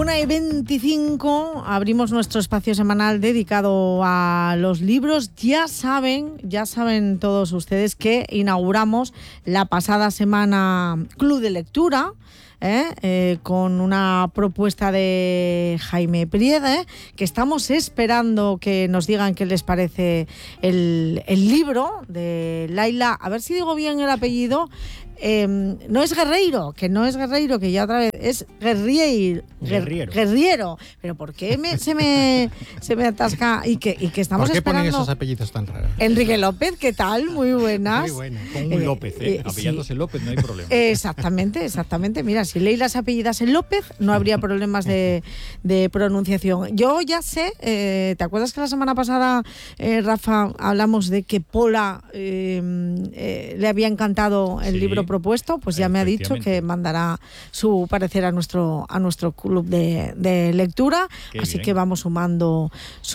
1:25 abrimos nuestro espacio semanal dedicado a los libros. Ya saben todos ustedes que inauguramos la pasada semana Club de Lectura, con una propuesta de Jaime Priede, que estamos esperando que nos digan qué les parece el libro de Laila, a ver si digo bien el apellido. No es Guerreiro, que ya otra vez es Guerriero. Pero ¿por qué se me atasca? Y que estamos esperando. ¿Por qué esperando. ponen esos apellidos tan raros? Enrique López, ¿qué tal? Muy buenas. Muy bueno, con un López, apellándose sí. López no hay problema. Exactamente. Mira, si Leila se apellidase López, no habría problemas de pronunciación. Yo ya sé, ¿te acuerdas que la semana pasada, Rafa, hablamos de que Pola le había encantado el libro propuesto? Pues ya me ha dicho que mandará su parecer a nuestro club de lectura. Qué así bien. Que vamos sumando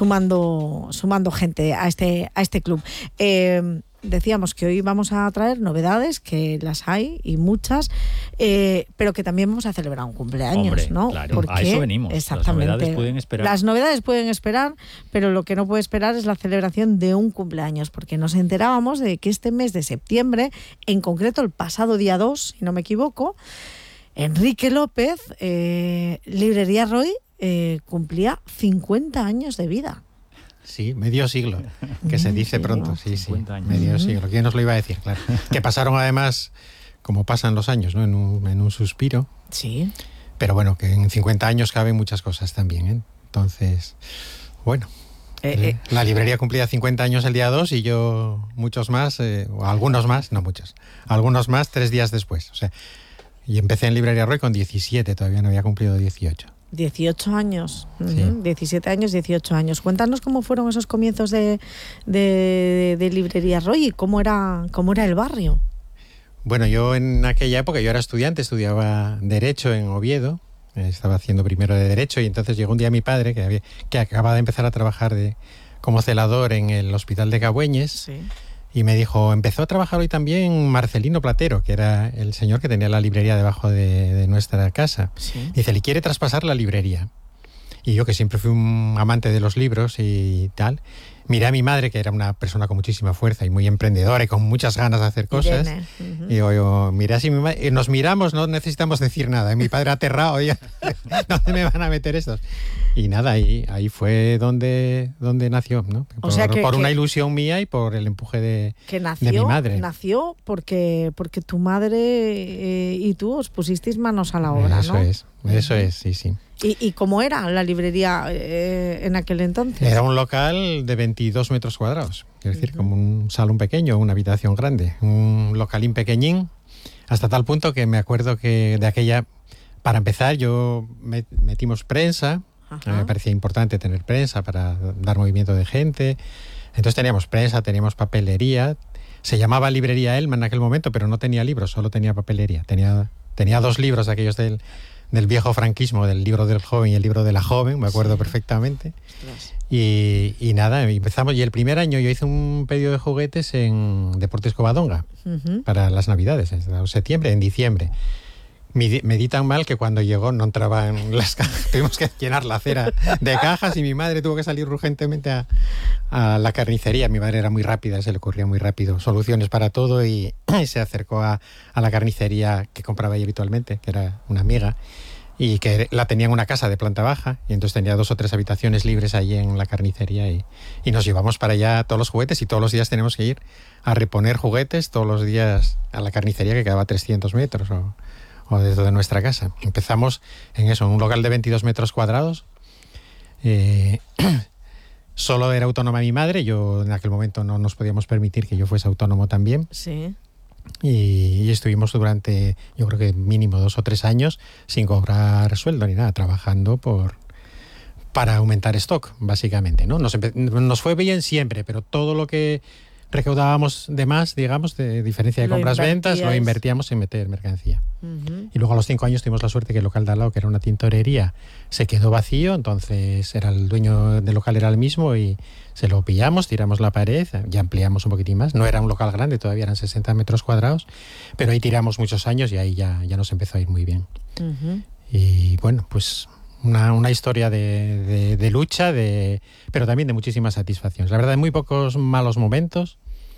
gente a este club. Decíamos que hoy vamos a traer novedades, que las hay y muchas, pero que también vamos a celebrar un cumpleaños. Hombre, ¿no? Claro, porque, a eso venimos. Exactamente. Las novedades pueden esperar. Las novedades pueden esperar, pero lo que no puede esperar es la celebración de un cumpleaños, porque nos enterábamos de que este mes de septiembre, en concreto el pasado día 2, si no me equivoco, Enrique López, Librería Roy, cumplía 50 años de vida. Sí, medio siglo, que se dice pronto, sí, años. Medio siglo. ¿Quién nos lo iba a decir? Claro. Que pasaron además, como pasan los años, ¿no? En un suspiro. Sí. Pero bueno, que en 50 años caben muchas cosas también, ¿eh? Entonces, bueno, la librería cumplía 50 años el día 2 y yo muchos más, o algunos más, no muchos, algunos más 3 días después. O sea, y empecé en Librería Roy con 17, todavía no había cumplido 18. 18 años, sí. 17 años, 18 años. Cuéntanos cómo fueron esos comienzos de Librería Roy y cómo era el barrio. Bueno, yo en aquella época, yo era estudiante, estudiaba Derecho en Oviedo, estaba haciendo primero de Derecho y entonces llegó un día mi padre, que acababa de empezar a trabajar como celador en el Hospital de Cabueñes. Sí. Y me dijo, empezó a trabajar hoy también Marcelino Platero, que era el señor que tenía la librería debajo de nuestra casa. Sí. Dice, le quiere traspasar la librería. Y yo, que siempre fui un amante de los libros y tal, miré a mi madre, que era una persona con muchísima fuerza y muy emprendedora y con muchas ganas de hacer cosas. Y yo miré así, mi madre, nos miramos, no necesitamos decir nada. Y mi padre aterrado, ¿dónde me van a meter estos? Y nada, ahí fue donde nació, ¿no? Por una ilusión mía y por el empuje de mi madre. Nació porque tu madre y tú os pusisteis manos a la obra, eso ¿no? Eso es, sí. ¿Y cómo era la librería en aquel entonces? Era un local de 22 metros cuadrados, es decir, como un salón pequeño, una habitación grande, un localín pequeñín, hasta tal punto que me acuerdo que de aquella, para empezar, metimos prensa. A mí me parecía importante tener prensa para dar movimiento de gente. Entonces teníamos prensa, teníamos papelería. Se llamaba Librería Elma en aquel momento, pero no tenía libros, solo tenía papelería. Tenía 2 libros de aquellos del viejo franquismo, del libro del joven y el libro de la joven, me acuerdo perfectamente. Y nada, empezamos. Y el primer año yo hice un pedido de juguetes en Deportes Covadonga para las Navidades, en septiembre, en diciembre. Me di tan mal que cuando llegó no entraban las cajas. Tuvimos que llenar la acera de cajas y mi madre tuvo que salir urgentemente a la carnicería. Mi madre era muy rápida, se le ocurría muy rápido soluciones para todo y se acercó a la carnicería que compraba ella habitualmente, que era una amiga, y que la tenía en una casa de planta baja y entonces tenía 2 o 3 habitaciones libres allí en la carnicería y nos llevamos para allá todos los juguetes y todos los días tenemos que ir a reponer juguetes todos los días a la carnicería que quedaba a 300 metros o desde nuestra casa. Empezamos en un local de 22 metros cuadrados. Solo era autónoma mi madre. Yo en aquel momento no nos podíamos permitir que yo fuese autónomo también. Sí. Y estuvimos durante, yo creo que mínimo 2 o 3 años sin cobrar sueldo ni nada, trabajando para aumentar stock, básicamente, ¿no? Nos fue bien siempre, pero todo lo que recaudábamos de más, digamos, de diferencia de compras-ventas, lo invertíamos en meter mercancía. Y luego a los 5 años tuvimos la suerte que el local de al lado, que era una tintorería, se quedó vacío, entonces el dueño del local era el mismo y se lo pillamos, tiramos la pared, ya ampliamos un poquitín más. No era un local grande, todavía eran 60 metros cuadrados, pero ahí tiramos muchos años y ahí ya nos empezó a ir muy bien. Y bueno, pues una historia de lucha, pero también de muchísimas satisfacciones. La verdad, hay muy pocos malos momentos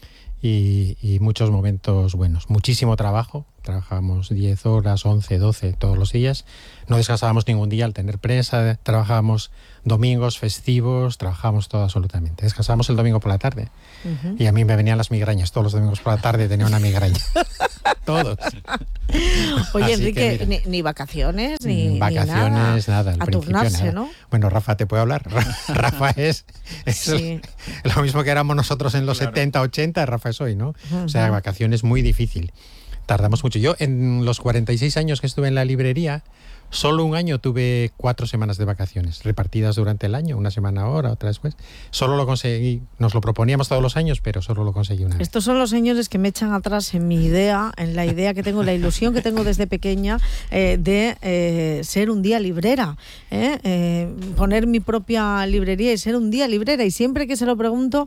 y muchos momentos buenos. Muchísimo trabajo. Trabajábamos 10 horas, 11, 12 todos los días. No descansábamos ningún día al tener prensa. Trabajábamos domingos, festivos, trabajábamos todo absolutamente. Descansábamos el domingo por la tarde. Uh-huh. Y a mí me venían las migrañas. Todos los domingos por la tarde tenía una migraña. Todos. Oye, así Enrique, ni vacaciones, ni vacaciones, nada. A turnarse, ¿no? Bueno, Rafa te puede hablar. Rafa es sí. Lo mismo que éramos nosotros en los 70, 80, Rafa es hoy, ¿no? Uh-huh. O sea, vacaciones muy difícil. Tardamos mucho. Yo en los 46 años que estuve en la librería, solo un año tuve 4 semanas de vacaciones, repartidas durante el año, una semana ahora, otra después. Solo lo conseguí, nos lo proponíamos todos los años, pero solo lo conseguí una vez. Estos son los señores que me echan atrás en mi idea, en la idea que tengo, la ilusión que tengo desde pequeña de ser un día librera, poner mi propia librería y ser un día librera. Y siempre que se lo pregunto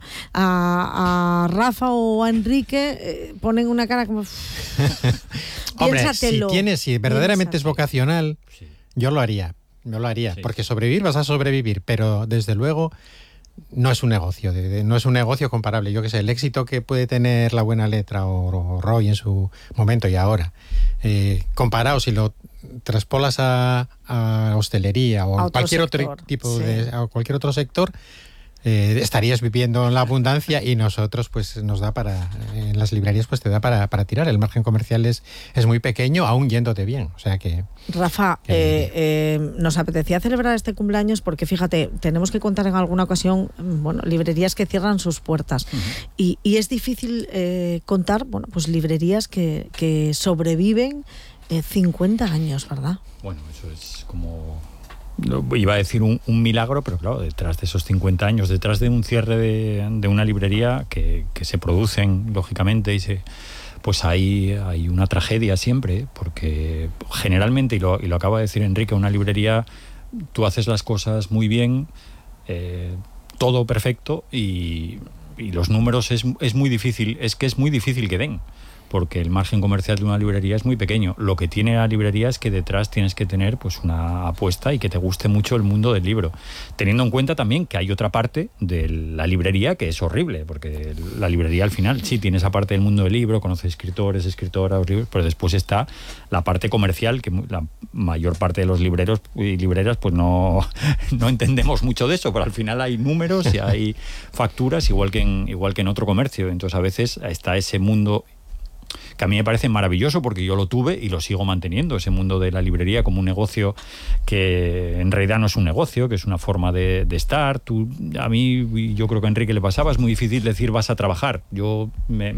a Rafa o a Enrique, ponen una cara como... Hombre, si verdaderamente es vocacional, sí. yo lo haría, sí. Porque sobrevivir vas a sobrevivir, pero desde luego no es un negocio comparable. Yo que sé, el éxito que puede tener La Buena Letra o Roy en su momento y ahora, comparado si lo traspolas a hostelería o a cualquier otro tipo a cualquier otro sector, estarías viviendo en la abundancia y nosotros pues nos da en las librerías pues te da para tirar. El margen comercial es muy pequeño, aún yéndote bien. O sea que... Rafa, nos apetecía celebrar este cumpleaños porque fíjate, tenemos que contar en alguna ocasión, librerías que cierran sus puertas. Uh-huh. Y es difícil contar, pues librerías que sobreviven 50 años, ¿verdad? Bueno, eso es como... Iba a decir un milagro, pero claro, detrás de esos 50 años, detrás de un cierre de una librería que se producen, lógicamente, pues hay una tragedia siempre, porque generalmente, y lo acaba de decir Enrique, una librería, tú haces las cosas muy bien, todo perfecto, y los números es muy difícil, es muy difícil que den, porque el margen comercial de una librería es muy pequeño. Lo que tiene la librería es que detrás tienes que tener pues una apuesta y que te guste mucho el mundo del libro, teniendo en cuenta también que hay otra parte de la librería que es horrible, porque la librería al final sí tiene esa parte del mundo del libro, conoce escritores, escritoras, libros, pero después está la parte comercial, que la mayor parte de los libreros y libreras pues no entendemos mucho de eso, pero al final hay números y hay facturas igual que en otro comercio. Entonces a veces está ese mundo que a mí me parece maravilloso, porque yo lo tuve y lo sigo manteniendo, ese mundo de la librería como un negocio que en realidad no es un negocio, que es una forma de estar. A mí, yo creo que a Enrique le pasaba, es muy difícil decir vas a trabajar. Yo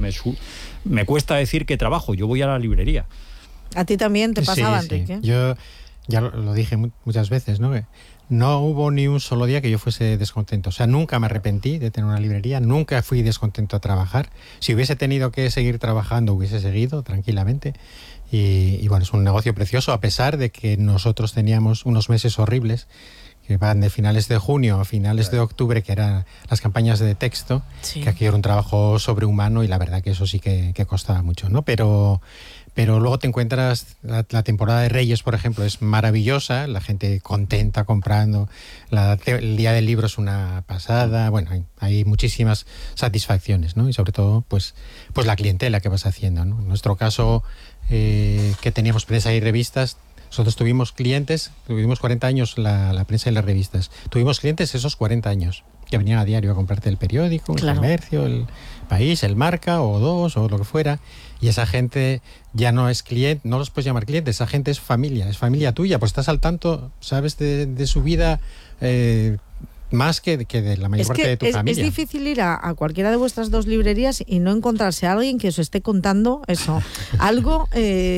me cuesta decir que trabajo, yo voy a la librería. ¿A ti también te pasaba, sí, Enrique? Yo ya lo dije muchas veces, ¿no? No hubo ni un solo día que yo fuese descontento. O sea, nunca me arrepentí de tener una librería, nunca fui descontento a trabajar. Si hubiese tenido que seguir trabajando, hubiese seguido tranquilamente. Y bueno, es un negocio precioso, a pesar de que nosotros teníamos unos meses horribles, que van de finales de junio a finales de octubre, que eran las campañas de texto, sí. Que aquí era un trabajo sobrehumano y la verdad que eso sí que costaba mucho, ¿no? Pero luego te encuentras, la temporada de Reyes, por ejemplo, es maravillosa, la gente contenta comprando, el Día del Libro es una pasada, bueno, hay muchísimas satisfacciones, ¿no? Y sobre todo, pues la clientela que vas haciendo, ¿no? En nuestro caso, que teníamos prensa y revistas, nosotros tuvimos clientes, tuvimos 40 años la prensa y las revistas, tuvimos clientes esos 40 años, que venían a diario a comprarte el periódico, el comercio, el País, el Marca o Dos o lo que fuera, y esa gente ya no es cliente, no los puedes llamar clientes, esa gente es familia tuya, pues estás al tanto, sabes de su vida más que de la mayor parte de tu familia. Es difícil ir a cualquiera de vuestras dos librerías y no encontrarse a alguien que os esté contando eso, algo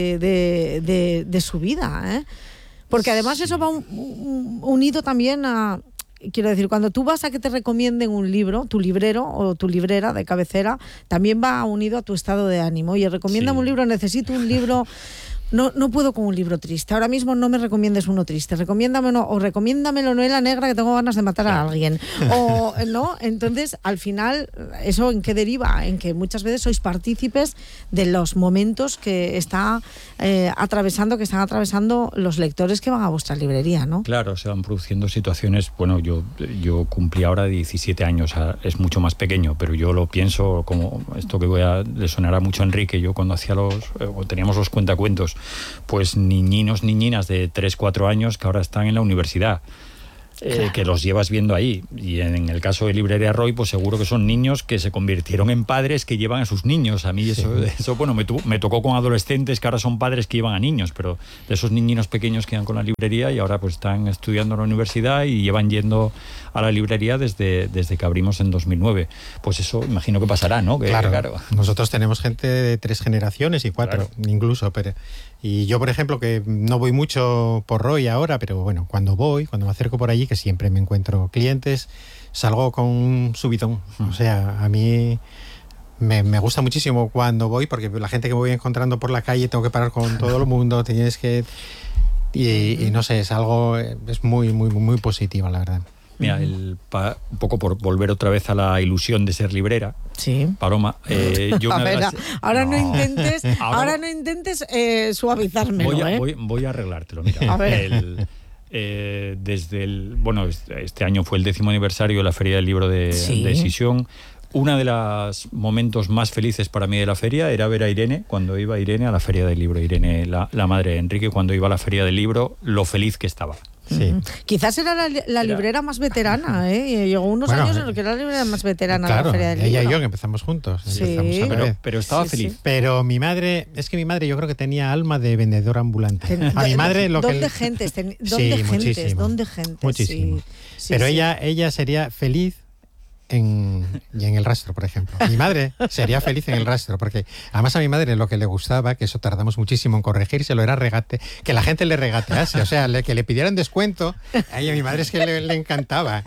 de su vida, ¿eh? Porque además eso va unido también a... Quiero decir, cuando tú vas a que te recomienden un libro, tu librero o tu librera de cabecera, también va unido a tu estado de ánimo. Oye, recomiéndame un libro, necesito un libro no puedo con un libro triste. Ahora mismo no me recomiendes uno triste. Recomiéndamelo, o recomiéndamelo novela negra que tengo ganas de matar a alguien. O, ¿no? Entonces, al final, ¿eso en qué deriva? En que muchas veces sois partícipes de los momentos que están atravesando los lectores que van a vuestra librería, ¿no? Claro, se van produciendo situaciones. Bueno, yo cumplí ahora 17 años, es mucho más pequeño, pero yo lo pienso como esto que le sonará mucho a Enrique. Yo cuando teníamos los cuentacuentos, pues niñinos, niñinas de 3, 4 años que ahora están en la universidad. Claro. Que los llevas viendo ahí. Y en el caso de Librería Roy, pues seguro que son niños que se convirtieron en padres que llevan a sus niños. A mí eso bueno, me tocó con adolescentes que ahora son padres que llevan a niños, pero de esos niñinos pequeños que iban con la librería y ahora pues están estudiando en la universidad y llevan yendo a la librería desde que abrimos en 2009. Pues eso imagino que pasará, ¿no? Claro. Nosotros tenemos gente de 3 generaciones y 4, claro, incluso, pero... Y yo, por ejemplo, que no voy mucho por Roy ahora, pero bueno, cuando me acerco por allí, que siempre me encuentro clientes, salgo con un subidón. O sea, a mí me gusta muchísimo cuando voy, porque la gente que me voy encontrando por la calle tengo que parar con todo el mundo, tienes que... Y no sé, es muy, muy, muy positiva, la verdad. Mira, un poco por volver otra vez a la ilusión de ser librera, sí. Ahora no intentes suavizármelo. Voy a arreglártelo, mira. A ver. Este año fue el 10º aniversario de la Feria del Libro de Sisión. Uno de los momentos más felices para mí de la feria era ver a Irene, cuando iba Irene a la Feria del Libro. Irene, la madre de Enrique, cuando iba a la Feria del Libro, lo feliz que estaba. Sí. Quizás era la librera más veterana, ¿eh? Llegó unos años en los que era la librera más veterana de la Feria del Libro. Ella y yo que empezamos juntos. Sí. Pero estaba feliz. Sí. Pero mi madre yo creo que tenía alma de vendedora ambulante. A mi madre ¿Dónde gentes? Muchísimo. Pero ella sería feliz en el rastro, por ejemplo. Mi madre sería feliz en el rastro, porque además a mi madre lo que le gustaba, que eso tardamos muchísimo en corregírselo, era que la gente le regatease, o sea, que le pidieran descuento. A mi madre es que le encantaba.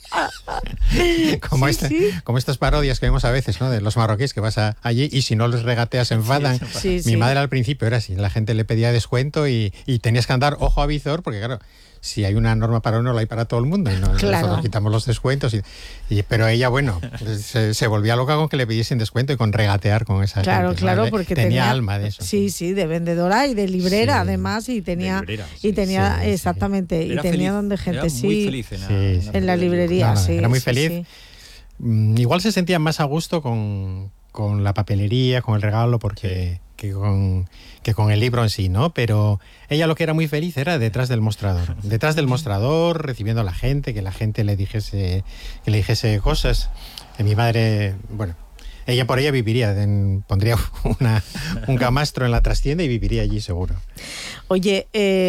Como estas parodias que vemos a veces, ¿no? De los marroquíes que vas allí y si no les regateas se enfadan. Mi madre al principio era así, la gente le pedía descuento y tenías que andar ojo a visor, porque claro, si hay una norma para uno, la hay para todo el mundo. Y nosotros quitamos los descuentos. Pero ella, bueno, se volvía loca con que le pidiesen descuento y con regatear con esa gente. Claro, porque tenía alma de eso. Sí, de vendedora y de librera, además, y tenía exactamente, y tenía donde gente, era muy feliz en la librería. Era muy feliz. Igual se sentía más a gusto con la papelería, con el regalo, porque... Que con el libro en sí, ¿no? Pero ella lo que era muy feliz era detrás del mostrador, recibiendo a la gente, que la gente le dijese cosas. Mi madre, bueno, ella por ella viviría, pondría un camastro en la trastienda y viviría allí seguro. Oye,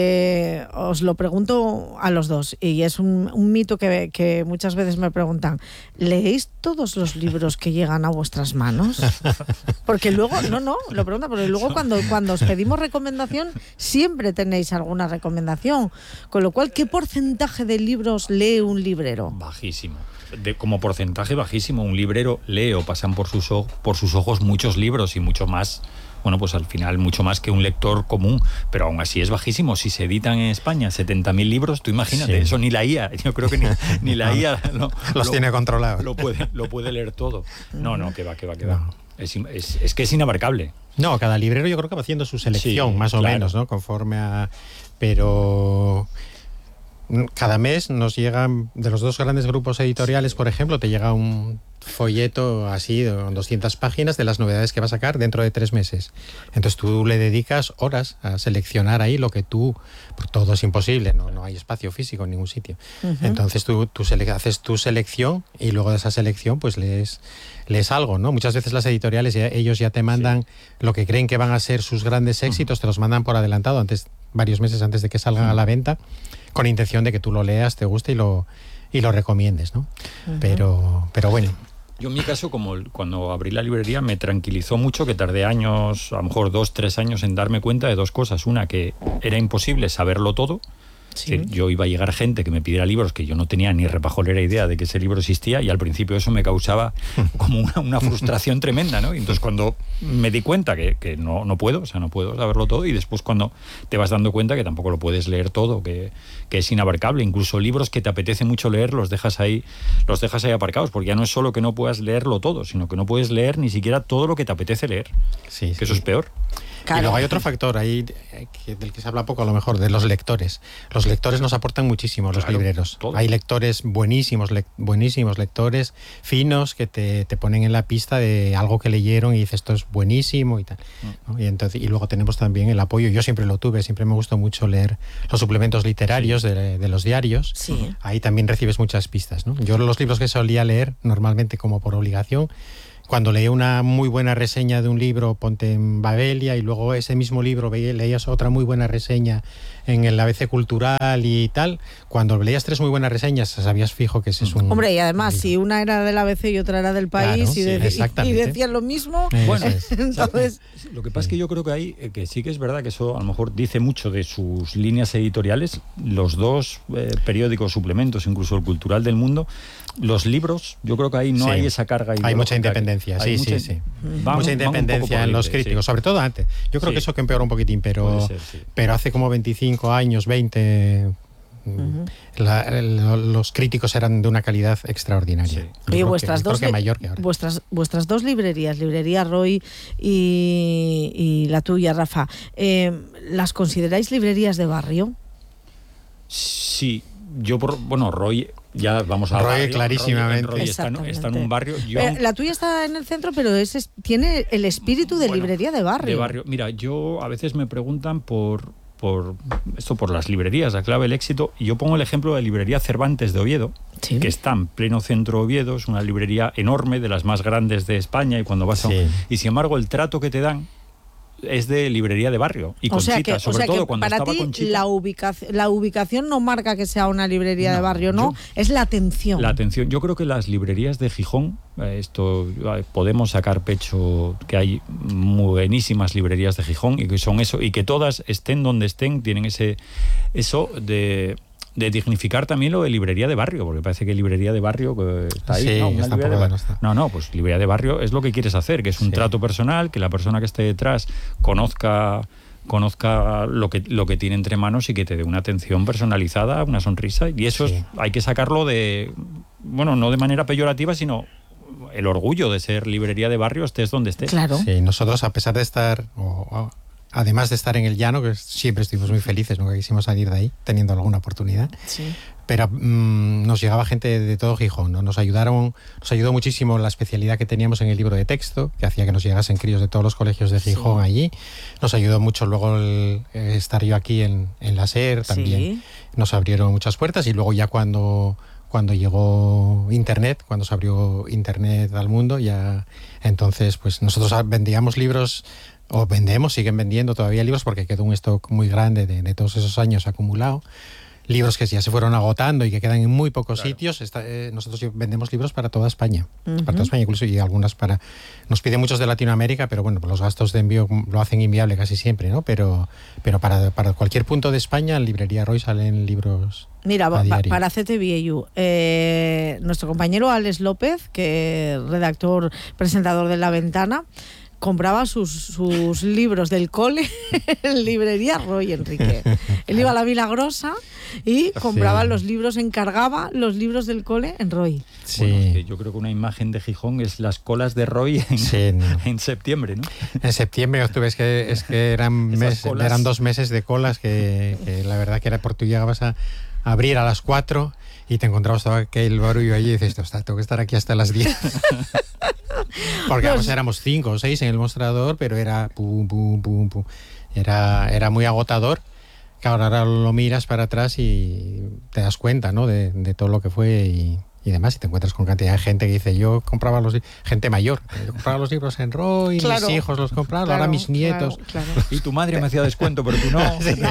os lo pregunto a los dos, y es un mito que muchas veces me preguntan: ¿leéis todos los libros que llegan a vuestras manos? Porque luego, lo pregunto, porque luego cuando os pedimos recomendación, siempre tenéis alguna recomendación. Con lo cual, ¿qué porcentaje de libros lee un librero? Bajísimo. Como porcentaje bajísimo. Un librero lee o pasan por sus ojos muchos libros y mucho más. Bueno, pues al final mucho más que un lector común, pero aún así es bajísimo. Si se editan en España 70.000 libros, tú imagínate, eso ni la IA, yo creo que ni la IA los tiene controlados. Lo puede leer todo. No, que va. No. Es que es inabarcable. No, cada librero yo creo que va haciendo su selección, más o menos, ¿no? Conforme a... Pero... Cada mes nos llegan, de los 2 grandes grupos editoriales, por ejemplo, te llega un folleto así, con 200 páginas de las novedades que va a sacar dentro de 3 meses. Entonces tú le dedicas horas a seleccionar ahí lo que tú... Todo es imposible, no hay espacio físico en ningún sitio. Entonces tú haces tu selección y luego de esa selección pues lees algo, ¿no? Muchas veces las editoriales, ellos ya te mandan lo que creen que van a ser sus grandes éxitos, te los mandan por adelantado, varios meses antes de que salgan a la venta, con intención de que tú lo leas, te guste y lo recomiendes, ¿no? Pero bueno. Yo en mi caso, como cuando abrí la librería, me tranquilizó mucho que tardé años, a lo mejor 2-3 años en darme cuenta de 2 cosas. Una, que era imposible saberlo todo. Sí. Yo iba a llegar gente que me pidiera libros que yo no tenía ni repajolera idea de que ese libro existía, y al principio eso me causaba como una frustración tremenda, ¿no? Y entonces cuando me di cuenta que no puedo saberlo todo, y después cuando te vas dando cuenta que tampoco lo puedes leer todo, que es inabarcable. Incluso libros que te apetece mucho leer los dejas ahí aparcados, porque ya no es solo que no puedas leerlo todo, sino que no puedes leer ni siquiera todo lo que te apetece leer. Sí, que eso es peor. Claro. Y luego hay otro factor ahí del que se habla poco, a lo mejor, de los lectores. Los lectores nos aportan muchísimo, los libreros. Todo. Hay lectores buenísimos lectores finos que te ponen en la pista de algo que leyeron y dices, esto es buenísimo y tal, ¿no? Y luego tenemos también el apoyo. Yo siempre lo tuve, siempre me gustó mucho leer los suplementos literarios de los diarios. Sí. Ahí también recibes muchas pistas, ¿no? Yo los libros que solía leer, normalmente como por obligación, cuando leía una muy buena reseña de un libro, ponte en Babelia, y luego ese mismo libro leías otra muy buena reseña en el ABC Cultural y tal, cuando leías 3 muy buenas reseñas, sabías fijo que ese es un... Hombre, y además, si una era del ABC y otra era del País, claro, y decían lo mismo, bueno, entonces... Lo que pasa es que yo creo que hay, que sí que es verdad que eso a lo mejor dice mucho de sus líneas editoriales. Los 2 periódicos, suplementos, incluso el Cultural del Mundo, los libros, yo creo que ahí no hay esa carga ideológica. Hay mucha independencia, mucha independencia en los críticos, sobre todo antes. Yo creo que eso que empeoró un poquitín, pero hace como 25 años, 20... los críticos eran de una calidad extraordinaria. Oye, vuestras 2 librerías, Librería Roy y la tuya, Rafa, ¿las consideráis librerías de barrio? Sí, yo Roy, ya vamos a Roy, clarísimamente. Roy está en un barrio. La tuya está en el centro, pero tiene el espíritu de librería de barrio. Mira, yo a veces me preguntan por las librerías, la clave del éxito, y yo pongo el ejemplo de Librería Cervantes de Oviedo, que está en pleno centro de Oviedo, es una librería enorme, de las más grandes de España, y cuando vas y sin embargo el trato que te dan es de librería de barrio. Y Conchita, sobre todo cuando estaba Conchita. La ubicación no marca que sea una librería de barrio, ¿no? Es la atención. La atención. Yo creo que las librerías de Gijón, podemos sacar pecho que hay buenísimas librerías de Gijón y que son eso, y que todas estén donde estén, tienen eso de dignificar también lo de librería de barrio, porque parece que librería de barrio está ahí. Pues librería de barrio es lo que quieres hacer, que es un trato personal, que la persona que esté detrás conozca lo que tiene entre manos y que te dé una atención personalizada, una sonrisa, y eso hay que sacarlo no de manera peyorativa, sino el orgullo de ser librería de barrio, estés donde estés. Claro. Sí, nosotros, a pesar de estar... Además de estar en el llano, que siempre estuvimos muy felices, nunca quisimos salir de ahí, teniendo alguna oportunidad. Sí. Pero nos llegaba gente de todo Gijón, ¿no? Nos ayudó muchísimo la especialidad que teníamos en el libro de texto, que hacía que nos llegasen críos de todos los colegios de Gijón allí. Nos ayudó mucho luego estar yo aquí en la SER, también. Sí. Nos abrieron muchas puertas, y luego ya cuando llegó Internet, cuando se abrió Internet al mundo, ya entonces pues nosotros vendíamos libros... siguen vendiendo todavía libros, porque quedó un stock muy grande de todos esos años acumulado. Libros que ya se fueron agotando y que quedan en muy pocos sitios. Nosotros vendemos libros para toda España. Para toda España, incluso, y algunas nos piden muchos de Latinoamérica, pero bueno, los gastos de envío lo hacen inviable casi siempre, ¿no? Pero para cualquier punto de España, en Librería Roy salen libros. Mira, para CTVU, nuestro compañero Alex López, que es redactor, presentador de La Ventana, compraba sus libros del cole en Librería Roy, Enrique. Él iba a la Milagrosa y compraba los libros, encargaba los libros del cole en Roy. Sí. Bueno, es que yo creo que una imagen de Gijón es las colas de Roy en septiembre, ¿no? En septiembre, octubre, es que eran 2 meses de colas que la verdad que era por tú llegabas a abrir a las 4 y te encontrabas todo aquel barullo allí y dices, tengo que estar aquí hasta las 10. Porque éramos 5 o 6 en el mostrador, pero era pum, pum, pum, pum. Era muy agotador. Que ahora lo miras para atrás y te das cuenta, ¿no? de todo lo que fue y demás, y te encuentras con cantidad de gente que dice, yo compraba gente mayor, yo compraba los libros en Roy, mis hijos los compraban, ahora mis nietos. Claro. Y tu madre me hacía descuento, pero tú no.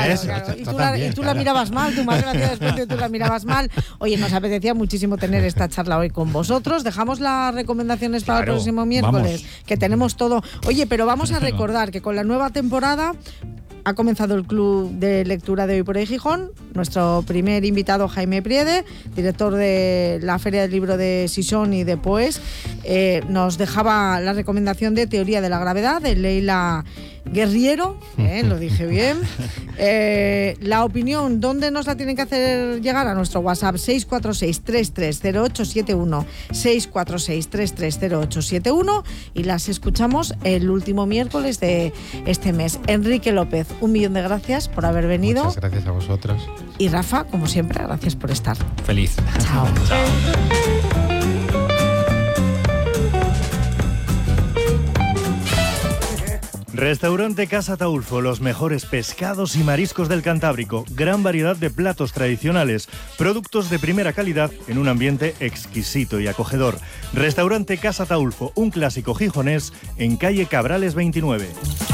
Y tú la mirabas mal, tu madre me hacía descuento y tú la mirabas mal. Oye, nos apetecía muchísimo tener esta charla hoy con vosotros. Dejamos las recomendaciones para el próximo miércoles, que tenemos todo. Oye, pero vamos a recordar que con la nueva temporada ha comenzado el Club de Lectura de Hoy por Hoy Gijón. Nuestro primer invitado, Jaime Priede, director de la Feria del Libro de Sison y de Poes. nos dejaba la recomendación de Teoría de la Gravedad de Leila Guerriero, lo dije bien. La opinión, ¿dónde nos la tienen que hacer llegar? A nuestro WhatsApp 646-330871, 646-330871, y las escuchamos el último miércoles de este mes. Enrique López, 1.000.000 de gracias por haber venido. Muchas gracias a vosotros. Y Rafa, como siempre, gracias por estar. Feliz. Chao. Chao. Restaurante Casa Ataulfo, los mejores pescados y mariscos del Cantábrico, gran variedad de platos tradicionales, productos de primera calidad en un ambiente exquisito y acogedor. Restaurante Casa Ataulfo, un clásico gijonés en calle Cabrales 29.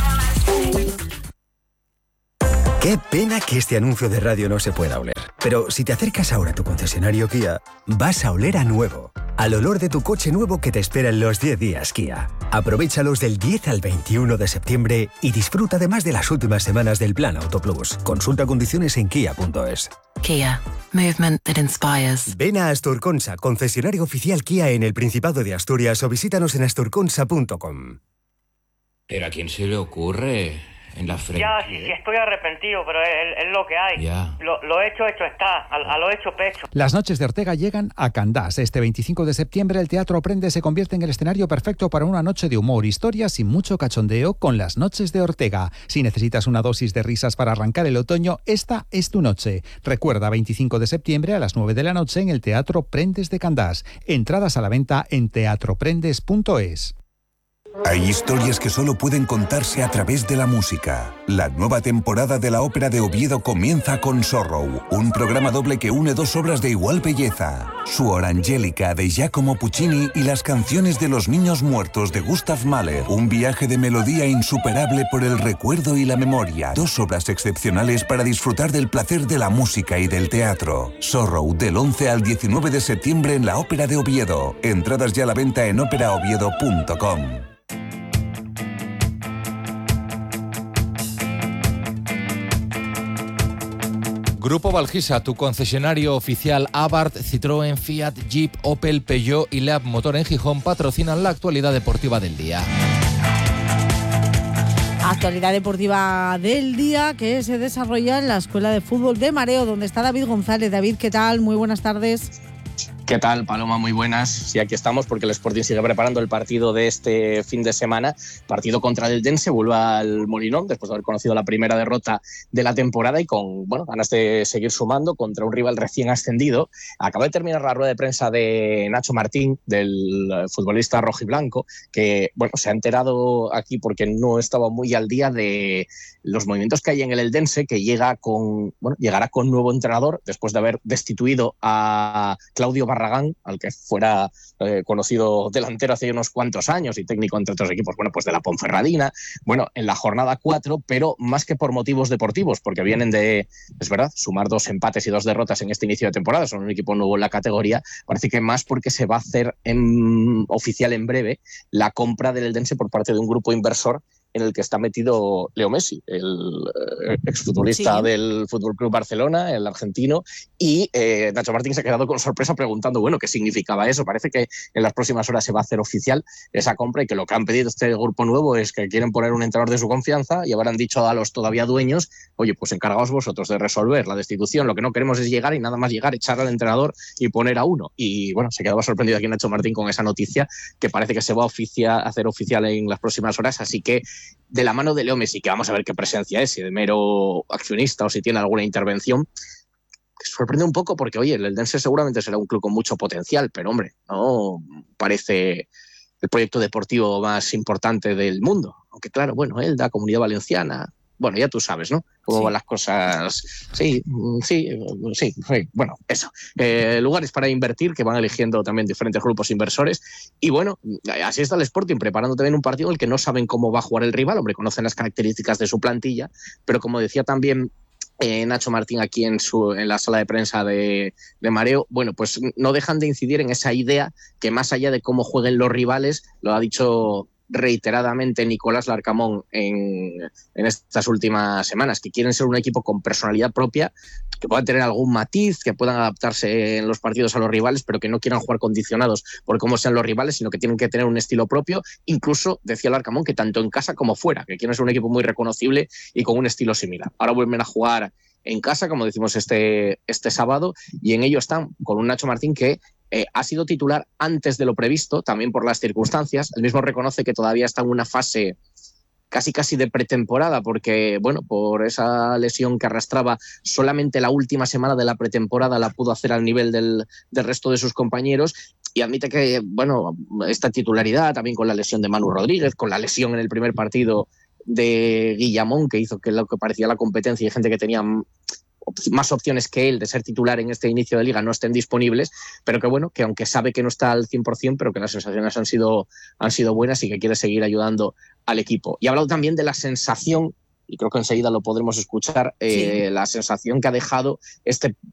Qué pena que este anuncio de radio no se pueda oler. Pero si te acercas ahora a tu concesionario Kia, vas a oler a nuevo. Al olor de tu coche nuevo que te espera en los 10 días Kia. Aprovéchalos del 10 al 21 de septiembre y disfruta además de las últimas semanas del Plan Auto Plus. Consulta condiciones en kia.es. Kia. Movement that inspires. Ven a Astorconsa, concesionario oficial Kia en el Principado de Asturias, o visítanos en astorconsa.com. ¿Pero a quién se le ocurre? En la frente. Ya, sí, estoy arrepentido, pero es lo que hay. Ya. Lo hecho está, a lo hecho pecho. Las noches de Ortega llegan a Candás. Este 25 de septiembre el Teatro Prende se convierte en el escenario perfecto para una noche de humor, historias y mucho cachondeo con las noches de Ortega. Si necesitas una dosis de risas para arrancar el otoño, esta es tu noche. Recuerda, 25 de septiembre a las 9 de la noche en el Teatro Prendes de Candás. Entradas a la venta en teatroprendes.es. Hay historias que solo pueden contarse a través de la música. La nueva temporada de la Ópera de Oviedo comienza con Sorrow, un programa doble que une dos obras de igual belleza. Suor Angélica de Giacomo Puccini y las canciones de los niños muertos de Gustav Mahler. Un viaje de melodía insuperable por el recuerdo y la memoria. Dos obras excepcionales para disfrutar del placer de la música y del teatro. Sorrow, del 11 al 19 de septiembre en la Ópera de Oviedo. Entradas ya a la venta en operaoviedo.com. Grupo Valgisa, tu concesionario oficial Abarth, Citroën, Fiat, Jeep, Opel, Peugeot y Leap Motor en Gijón patrocinan la actualidad deportiva del día. Actualidad deportiva del día que se desarrolla en la Escuela de Fútbol de Mareo, donde está David González. David, ¿qué tal? Muy buenas tardes. ¿Qué tal, Paloma? Muy buenas. Sí, aquí estamos porque el Sporting sigue preparando el partido de este fin de semana. Partido contra el Eldense, vuelve al Molinón después de haber conocido la primera derrota de la temporada y con ganas de seguir sumando contra un rival recién ascendido. Acaba de terminar la rueda de prensa de Nacho Martín, del futbolista rojiblanco, que se ha enterado aquí porque no estaba muy al día de los movimientos que hay en el Eldense, que llegará con nuevo entrenador después de haber destituido a Claudio Barragán, al que fuera conocido delantero hace unos cuantos años y técnico entre otros equipos, pues de la Ponferradina, en la jornada 4, pero más que por motivos deportivos, porque vienen de, es verdad, sumar 2 empates y 2 derrotas en este inicio de temporada, son un equipo nuevo en la categoría, parece que más porque se va a hacer oficial en breve la compra del Eldense por parte de un grupo inversor en el que está metido Leo Messi, el exfutbolista del Fútbol Club Barcelona, el argentino, y Nacho Martín se ha quedado con sorpresa preguntando, qué significaba eso. Parece que en las próximas horas se va a hacer oficial esa compra y que lo que han pedido este grupo nuevo es que quieren poner un entrenador de su confianza y habrán dicho a los todavía dueños, oye, pues encargaos vosotros de resolver la destitución, lo que no queremos es llegar y nada más llegar, echar al entrenador y poner a uno. Y se quedaba sorprendido aquí Nacho Martín con esa noticia que parece que se va a hacer oficial en las próximas horas, así que de la mano de Leo Messi, que vamos a ver qué presencia es, si de mero accionista o si tiene alguna intervención. Sorprende un poco porque, el Eldense seguramente será un club con mucho potencial, pero, no parece el proyecto deportivo más importante del mundo. Aunque, claro, Elda, Comunidad Valenciana, ya tú sabes, ¿no? Cómo van las cosas. Sí. Eso. Lugares para invertir que van eligiendo también diferentes grupos inversores. Y así está el Sporting, preparando también un partido en el que no saben cómo va a jugar el rival. Conocen las características de su plantilla, pero como decía también Nacho Martín aquí en la sala de prensa de Mareo, pues no dejan de incidir en esa idea que más allá de cómo jueguen los rivales, lo ha dicho reiteradamente Nicolás Larcamón en estas últimas semanas, que quieren ser un equipo con personalidad propia, que puedan tener algún matiz, que puedan adaptarse en los partidos a los rivales, pero que no quieran jugar condicionados por cómo sean los rivales, sino que tienen que tener un estilo propio. Incluso decía Larcamón que tanto en casa como fuera, que quieren ser un equipo muy reconocible y con un estilo similar. Ahora vuelven a jugar en casa, como decimos este sábado, y en ello están con un Nacho Martín que ha sido titular antes de lo previsto, también por las circunstancias. Él mismo reconoce que todavía está en una fase casi de pretemporada, porque bueno, por esa lesión que arrastraba, solamente la última semana de la pretemporada la pudo hacer al nivel del resto de sus compañeros, y admite que bueno, esta titularidad también con la lesión de Manu Rodríguez, con la lesión en el primer partido de Guillamón, que hizo que lo que parecía la competencia y gente que tenía más opciones que él de ser titular en este inicio de liga no estén disponibles, pero que bueno, que aunque sabe que no está al 100%, pero que las sensaciones han sido buenas y que quiere seguir ayudando al equipo. Y ha hablado también de la sensación, y creo que enseguida lo podremos escuchar, sí, la sensación que ha dejado este